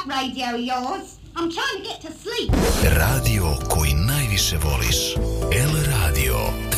that radio of yours. I'm trying to get to sleep. Radio koji najviše voliš. El Radio.